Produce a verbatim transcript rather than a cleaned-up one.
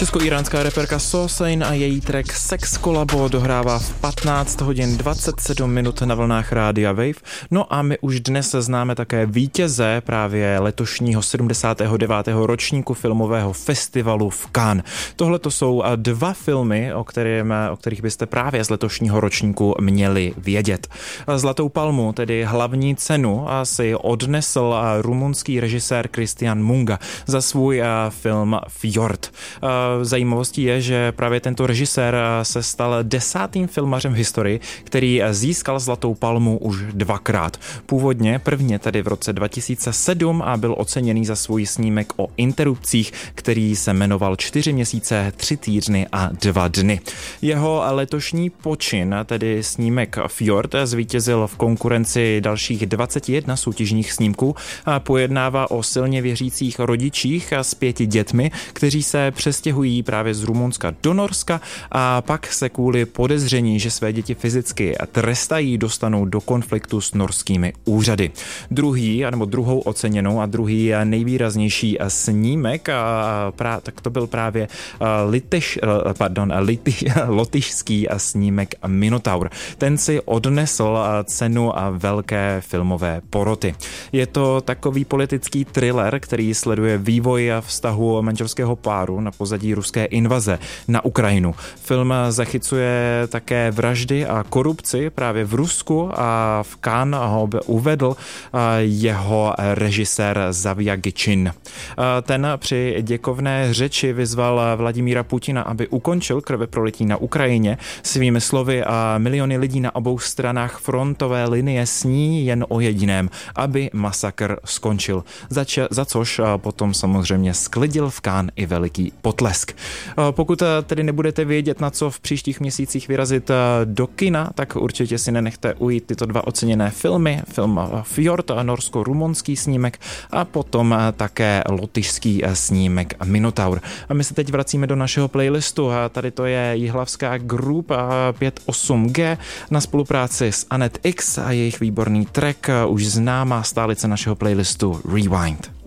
Česko-iránská reperka Sosain a její track Sex Collabo dohrává v patnáct hodin dvacet sedm minut na vlnách Rádia Wave. No a my už dnes známe také vítěze právě letošního sedmdesátého devátého ročníku filmového festivalu v Cannes. Tohle to jsou dva filmy, o, kterým, o kterých byste právě z letošního ročníku měli vědět. Zlatou palmu, tedy hlavní cenu, si odnesl rumunský režisér Cristian Munga za svůj film Fjord. Zajímavostí je, že právě tento režisér se stal desátým filmařem v historii, který získal Zlatou palmu už dvakrát. Původně prvně tedy v roce dva tisíce sedm a byl oceněný za svůj snímek o interrupcích, který se jmenoval Čtyři měsíce, tři týdny a dva dny. Jeho letošní počin, tedy snímek Fjord, zvítězil v konkurenci dalších dvacet jedna soutěžních snímků a pojednává o silně věřících rodičích s pěti dětmi, kteří se přestěhují právě z Rumunska do Norska a pak se kvůli podezření, že své děti fyzicky trestají, dostanou do konfliktu s norskými úřady. Druhý, nebo druhou oceněnou a druhý nejvýraznější snímek, a, tak to byl právě Lityš, pardon, Lityš, lotyšský snímek Minotaur. Ten si odnesl cenu velké filmové poroty. Je to takový politický thriller, který sleduje vývoj vztahu manželského páru na pozadí ruské invaze na Ukrajinu. Film zachycuje také vraždy a korupci právě v Rusku a v Cannes ho uvedl jeho režisér Zavia Gičin. Ten při děkovné řeči vyzval Vladimíra Putina, aby ukončil krveprolití na Ukrajině. Svými slovy a miliony lidí na obou stranách frontové linie sní jen o jediném, aby masakr skončil. Za, če, za což potom samozřejmě sklidil v Cannes i veliký potlesk. Pokud tedy nebudete vědět, na co v příštích měsících vyrazit do kina, tak určitě si nenechte ujít tyto dva oceněné filmy. Film Fjord, norsko-rumunský snímek a potom také lotyšský snímek Minotaur. A my se teď vracíme do našeho playlistu. Tady to je Jihlavská Group pět osm G na spolupráci s Anet X a jejich výborný track, už známá stálice našeho playlistu Rewind.